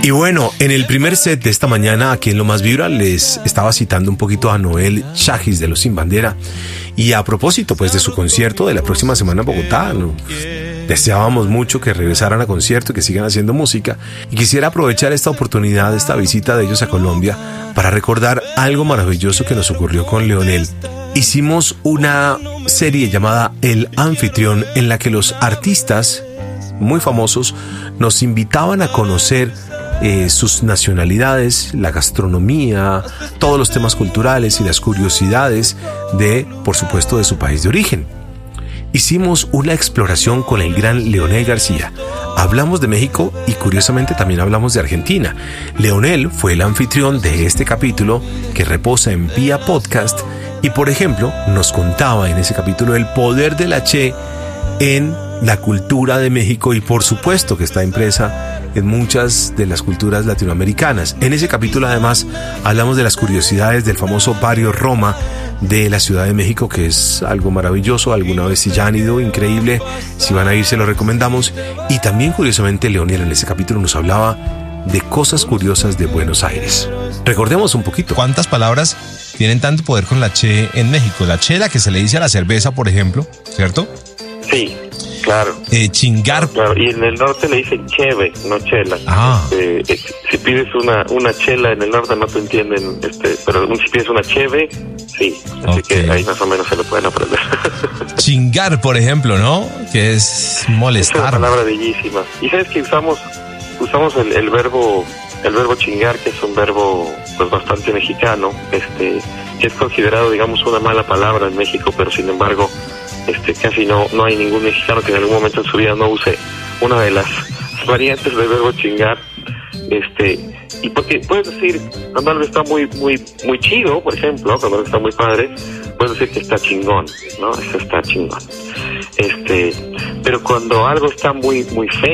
Y bueno, en el primer set de esta mañana, aquí en Lo Más Vibra, les estaba citando un poquito a Noel Chagis de Los Sin Bandera. Y a propósito, pues, de su concierto de la próxima semana en Bogotá, ¿no? Deseábamos mucho que regresaran a concierto y que sigan haciendo música. Y quisiera aprovechar esta oportunidad, esta visita de ellos a Colombia, para recordar algo maravilloso que nos ocurrió con Leonel. Hicimos una serie llamada El Anfitrión, en la que los artistas muy famosos nos invitaban a conocer sus nacionalidades, la gastronomía, todos los temas culturales y las curiosidades de, por supuesto, de su país de origen. Hicimos una exploración con el gran Leonel García. Hablamos de México y curiosamente también hablamos de Argentina. Leonel fue el anfitrión de este capítulo que reposa en Vía Podcast y, por ejemplo, nos contaba en ese capítulo el poder de la Che en la cultura de México y, por supuesto, que está impresa en muchas de las culturas latinoamericanas. En ese capítulo, además, hablamos de las curiosidades del famoso barrio Roma de la Ciudad de México, que es algo maravilloso. Alguna vez si ya han ido, increíble. Si van a ir, se lo recomendamos. Y también, curiosamente, Leonel en ese capítulo nos hablaba de cosas curiosas de Buenos Aires. Recordemos un poquito. ¿Cuántas palabras tienen tanto poder con la Che en México? La chela, que se le dice a la cerveza, por ejemplo, ¿cierto? Sí, claro. Chingar. Claro, y en el norte le dicen cheve, no chela. Si pides una chela en el norte no te entienden, pero si pides una cheve, sí. Así que ahí más o menos se lo pueden aprender. Chingar, por ejemplo, ¿no? Que es molestar. Es una palabra bellísima. Y sabes que usamos el verbo chingar, que es un verbo pues bastante mexicano, que es considerado, digamos, una mala palabra en México, pero sin embargo casi no hay ningún mexicano que en algún momento en su vida no use una de las variantes del verbo chingar, y porque puedes decir cuando algo está muy chido, por ejemplo, cuando algo está muy padre, puedes decir que está chingón, ¿no? Eso está chingón. Pero cuando algo está muy feo,